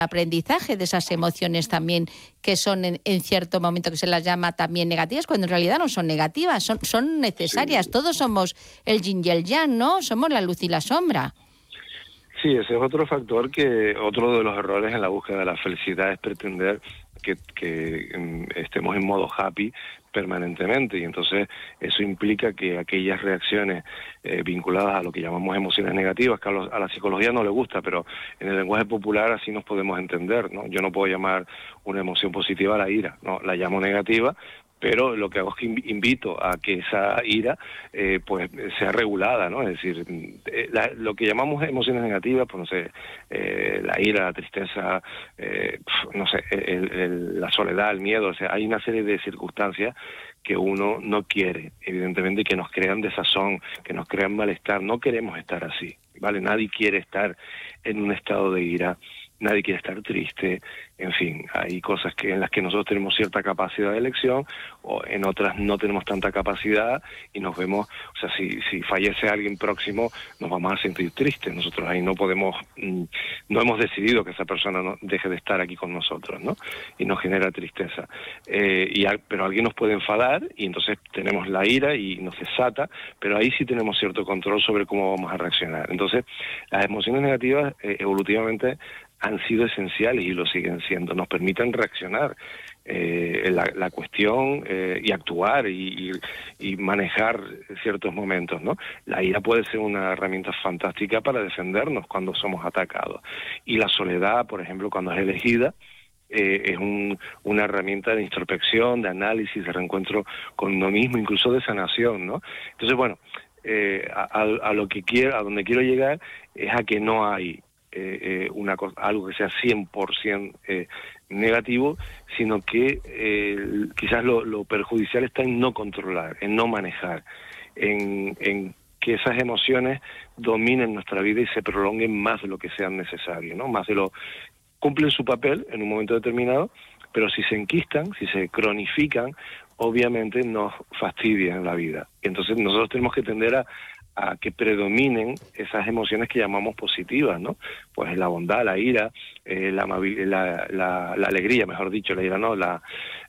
aprendizaje de esas emociones también que son en cierto momento que se las llama también negativas, cuando en realidad no son negativas, son necesarias. Sí. Todos somos el yin y el yang, ¿no? Somos la luz y la sombra. Sí, ese es otro factor otro de los errores en la búsqueda de la felicidad es pretender que estemos en modo happy permanentemente, y entonces eso implica que aquellas reacciones vinculadas a lo que llamamos emociones negativas, que a la psicología no le gusta, pero en el lenguaje popular así nos podemos entender, ¿no? Yo no puedo llamar una emoción positiva a la ira, no, la llamo negativa, pero lo que hago es que invito a que esa ira pues sea regulada, ¿no? Es decir, lo que llamamos emociones negativas, pues no sé, la ira, la tristeza, no sé, la soledad, el miedo, o sea, hay una serie de circunstancias que uno no quiere, evidentemente, que nos crean desazón, que nos crean malestar. No queremos estar así, ¿vale? Nadie quiere estar en un estado de ira, nadie quiere estar triste, en fin, hay cosas en las que nosotros tenemos cierta capacidad de elección, o en otras no tenemos tanta capacidad, y nos vemos, o sea, si fallece alguien próximo, nos vamos a sentir tristes. Nosotros ahí no podemos, no hemos decidido que esa persona no deje de estar aquí con nosotros, ¿no? Y nos genera tristeza. Pero alguien nos puede enfadar, y entonces tenemos la ira y nos desata, pero ahí sí tenemos cierto control sobre cómo vamos a reaccionar. Entonces, las emociones negativas evolutivamente han sido esenciales y lo siguen siendo, nos permiten reaccionar la cuestión y actuar y manejar ciertos momentos, ¿no? La ira puede ser una herramienta fantástica para defendernos cuando somos atacados, y la soledad, por ejemplo, cuando es elegida, es una herramienta de introspección, de análisis, de reencuentro con uno mismo, incluso de sanación, ¿no? Entonces, bueno, a donde quiero llegar es a que no hay algo que sea 100% negativo, sino que quizás lo perjudicial está en no controlar, en no manejar, en que esas emociones dominen nuestra vida y se prolonguen más de lo que sea necesario, ¿no? Cumplen su papel en un momento determinado, pero si se enquistan, si se cronifican, obviamente nos fastidian la vida. Entonces nosotros tenemos que tender a que predominen esas emociones que llamamos positivas, ¿no? Pues la bondad, la ira, la alegría, mejor dicho, la ira no, la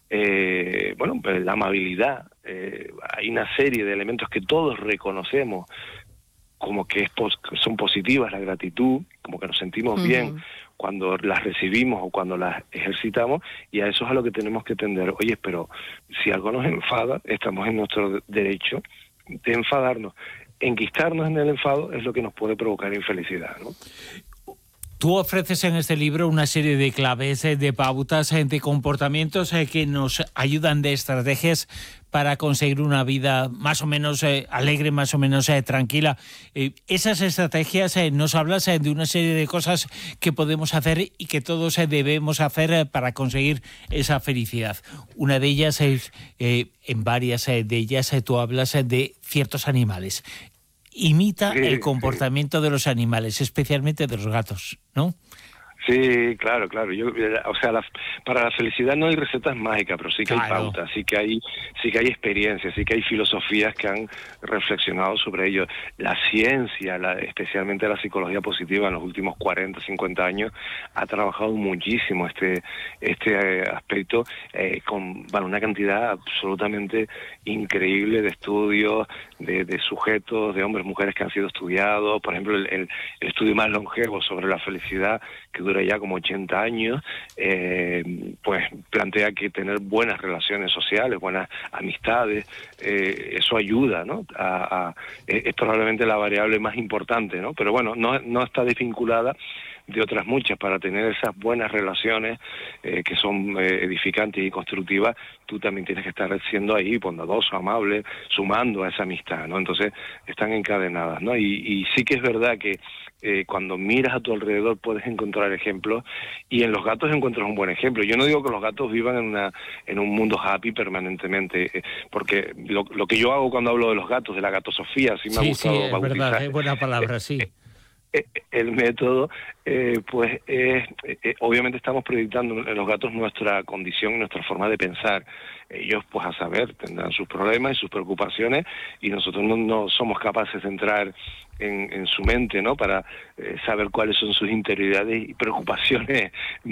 amabilidad. Hay una serie de elementos que todos reconocemos como que son positivas, la gratitud, como que nos sentimos bien cuando las recibimos o cuando las ejercitamos, y a eso es a lo que tenemos que tender. Oye, pero si algo nos enfada, estamos en nuestro derecho de enfadarnos. Enquistarnos en el enfado es lo que nos puede provocar infelicidad, ¿no? Tú ofreces en este libro una serie de claves, de pautas, de comportamientos que nos ayudan, de estrategias para conseguir una vida más o menos alegre, más o menos tranquila. Esas estrategias nos hablas de una serie de cosas que podemos hacer y que todos debemos hacer para conseguir esa felicidad. Una de ellas es, en varias de ellas, tú hablas de ciertos animales. Imita el comportamiento de los animales, especialmente de los gatos, ¿no? Sí, claro. Para la felicidad no hay recetas mágicas, pero sí que hay pautas, sí que hay experiencias, sí que hay filosofías que han reflexionado sobre ello. La ciencia, especialmente la psicología positiva, en los últimos 40, 50 años, ha trabajado muchísimo este aspecto con una cantidad absolutamente increíble de estudios, de sujetos, de hombres, mujeres que han sido estudiados. Por ejemplo, el estudio más longevo sobre la felicidad, que dura ya como 80 años, pues plantea que tener buenas relaciones sociales, buenas amistades, eso ayuda, ¿no? Es probablemente la variable más importante, ¿no? Pero bueno, no está desvinculada de otras muchas. Para tener esas buenas relaciones que son edificantes y constructivas, tú también tienes que estar siendo ahí bondadoso, amable, sumando a esa amistad, ¿no? Entonces están encadenadas, ¿no? Y sí que es verdad que cuando miras a tu alrededor puedes encontrar ejemplos, y en los gatos encuentras un buen ejemplo. Yo no digo que los gatos vivan en un mundo happy permanentemente, porque lo que yo hago cuando hablo de los gatos, de la gatosofía, sí me ha gustado bautizar. Sí, es verdad, es buena palabra, sí. el método, pues obviamente estamos proyectando en los gatos nuestra condición, nuestra forma de pensar. Ellos, pues a saber, tendrán sus problemas y sus preocupaciones, y nosotros no somos capaces de entrar en su mente, ¿no? Para saber cuáles son sus interioridades y preocupaciones